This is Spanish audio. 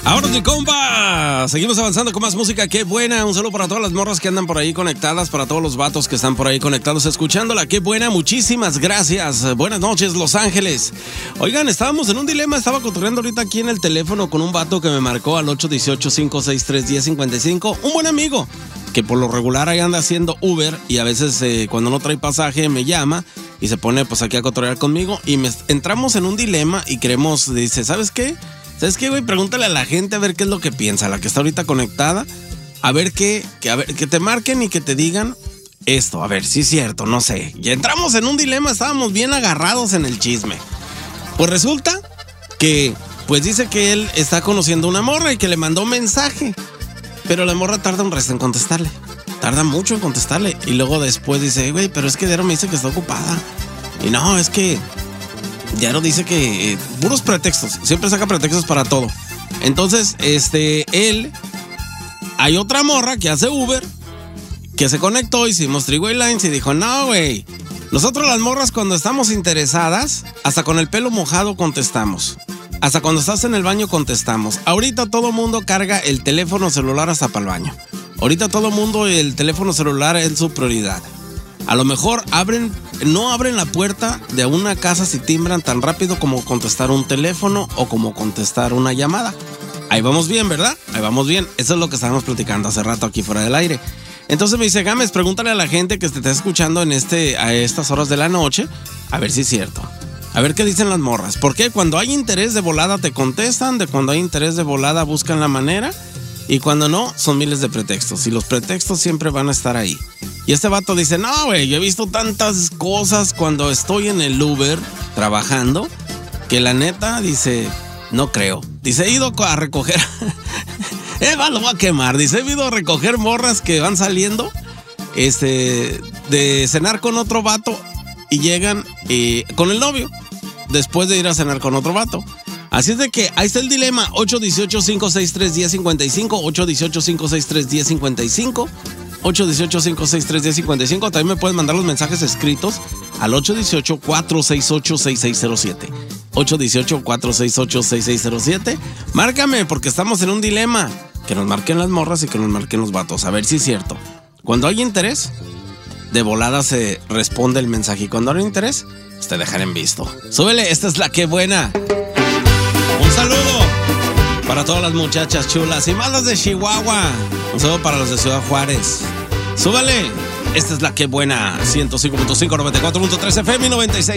Ahora mi compa, seguimos avanzando con más música, qué buena. Un saludo para todas las morras que andan por ahí conectadas, para todos los vatos que están por ahí conectados escuchándola, qué buena, muchísimas gracias. Buenas noches, Los Ángeles. Oigan, estábamos en un dilema, estaba cotorreando ahorita aquí en el teléfono con un vato que me marcó al 818-563-1055, un buen amigo que por lo regular ahí anda haciendo Uber y a veces cuando no trae pasaje me llama y se pone pues aquí a cotorrear conmigo y entramos en un dilema y queremos, dice, ¿sabes qué? ¿Sabes qué, güey? Pregúntale a la gente a ver qué es lo que piensa, la que está ahorita conectada, a ver que te marquen y que te digan esto, a ver, sí es cierto, no sé. Ya entramos en un dilema, estábamos bien agarrados en el chisme. Pues resulta que, pues dice que él está conociendo una morra y que le mandó un mensaje, pero la morra tarda un resto en contestarle, tarda mucho en contestarle, y luego después dice, güey, pero es que Diaro me dice que está ocupada, y no, es que Diaro dice que puros pretextos, siempre saca pretextos para todo. Entonces, él, hay otra morra que hace Uber, que se conectó, hicimos Three-Way Lines y dijo, no, güey, nosotros las morras cuando estamos interesadas, hasta con el pelo mojado contestamos. Hasta cuando estás en el baño contestamos. Ahorita todo mundo carga el teléfono celular hasta para el baño. Ahorita todo mundo el teléfono celular es su prioridad. A lo mejor no abren la puerta de una casa si timbran tan rápido como contestar un teléfono o como contestar una llamada. Ahí vamos bien, ¿verdad? Ahí vamos bien. Eso es lo que estábamos platicando hace rato aquí fuera del aire. Entonces me dice, Gámez, pregúntale a la gente que te está escuchando a estas horas de la noche, a ver si es cierto. A ver qué dicen las morras. Porque cuando hay interés de volada te contestan, de cuando hay interés de volada buscan la manera, y cuando no, son miles de pretextos. Y los pretextos siempre van a estar ahí. Y este vato dice, no, güey, yo he visto tantas cosas cuando estoy en el Uber trabajando, que la neta, dice, no creo. Dice, he ido a recoger, lo voy a quemar. Dice, he ido a recoger morras que van saliendo, de cenar con otro vato y llegan con el novio, después de ir a cenar con otro vato. Así es de que ahí está el dilema, 818-563-1055, 818-563-1055, 818-563-1055. También me pueden mandar los mensajes escritos al 818-468-6607. 818-468-6607. Márcame porque estamos en un dilema. Que nos marquen las morras y que nos marquen los vatos. A ver si es cierto. Cuando hay interés, de volada se responde el mensaje. Y cuando no hay interés, te dejan en visto. Súbele, esta es la que buena. Un saludo para todas las muchachas chulas y más las de Chihuahua. Un saludo para los de Ciudad Juárez. Súbale, esta es la que buena. 105.5, 94.3 FM y 96.